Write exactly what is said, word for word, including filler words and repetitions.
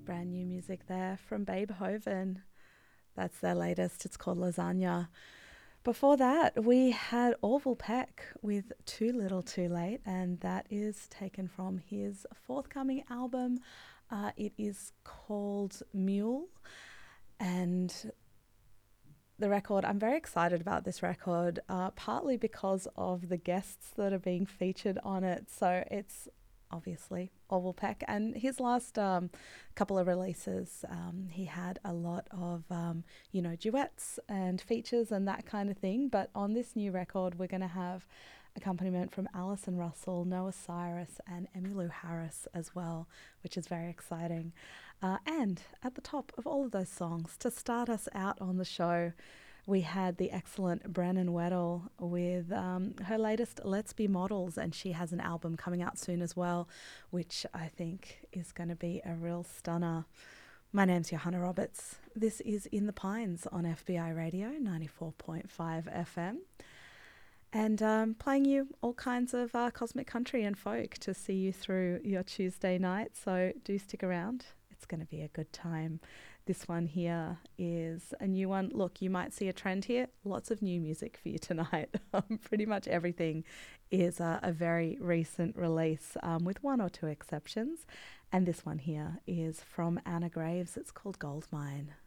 Brand new music there from Babe Hoven. That's their latest. It's called Lasagna. Before that, we had Orville Peck with Too Little Too Late, and that is taken from his forthcoming album. Uh, it is called Mule, and the record, I'm very excited about this record, uh, partly because of the guests that are being featured on it. So it's obviously Orville Peck, and his last um, couple of releases, um, he had a lot of, um, you know, duets and features and that kind of thing. But on this new record, we're going to have accompaniment from Alison Russell, Noah Cyrus, and Emmylou Harris as well, which is very exciting. Uh, and at the top of all of those songs, to start us out on the show, we had the excellent Brennan Weddle with um, her latest Let's Be Models, and she has an album coming out soon as well, which I think is going to be a real stunner. My name's Johanna Roberts. This is In the Pines on F B I Radio ninety-four point five F M. And um, playing you all kinds of uh, cosmic country and folk to see you through your Tuesday night. So do stick around. It's going to be a good time. This one here is a new one. Look, you might see a trend here. Lots of new music for you tonight. Um, pretty much everything is uh, a very recent release, um, with one or two exceptions. And this one here is from Anna Graves. It's called Goldmine.